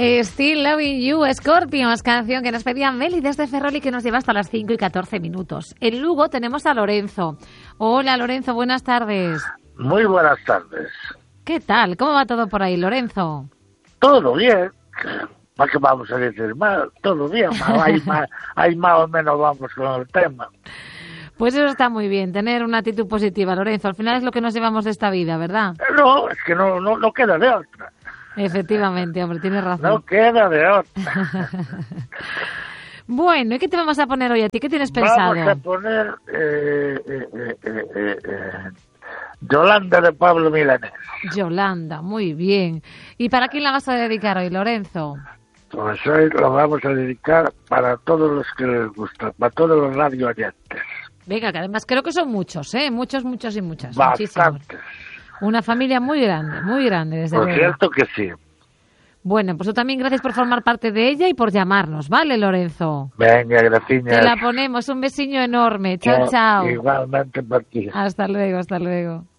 Still Loving You, Scorpions, canción que nos pedía Meli desde Ferrol y que nos lleva hasta las 5:14. En Lugo tenemos a Lorenzo. Hola Lorenzo, buenas tardes. Muy buenas tardes. ¿Qué tal? ¿Cómo va todo por ahí, Lorenzo? Todo bien. ¿Para qué vamos a decir mal? Todo bien. Ahí más o menos vamos con el tema. Pues eso está muy bien, tener una actitud positiva, Lorenzo. Al final es lo que nos llevamos de esta vida, ¿verdad? No, es que no queda de otra. Efectivamente, hombre, tienes razón. No queda de otra. Bueno, ¿y qué te vamos a poner hoy a ti? ¿Qué tienes pensado? Vamos a poner Yolanda de Pablo Milanés. Yolanda, muy bien. ¿Y para quién la vas a dedicar hoy, Lorenzo? Pues hoy lo vamos a dedicar para todos los que les gusta, para todos los radio oyentes. Venga, que además creo que son muchos, ¿eh? Muchos y muchas. Bastantes. Una familia muy grande, desde luego. Por cierto que sí. Bueno, pues tú también gracias por formar parte de ella y por llamarnos, ¿vale, Lorenzo? Venga, gracias. Te la ponemos, un besiño enorme. Chao, chao. Igualmente para ti. Hasta luego.